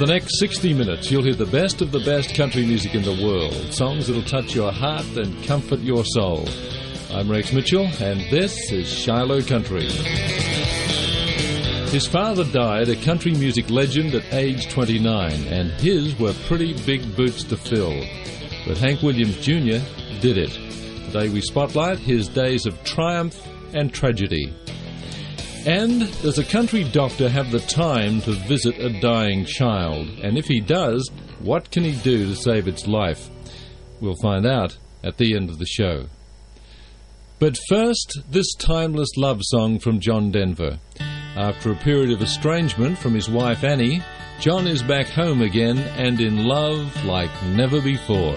the next 60 minutes, you'll hear the best of the best country music in the world. Songs that'll touch your heart and comfort your soul. I'm Rex Mitchell, and this is Shiloh Country. His father died a country music legend at age 29, and his were pretty big boots to fill. But Hank Williams Jr. did it. Today we spotlight his days of triumph and tragedy. And does a country doctor have the time to visit a dying child? And if he does, what can he do to save its life? We'll find out at the end of the show. But first, this timeless love song from John Denver. After a period of estrangement from his wife Annie, John is back home again and in love like never before.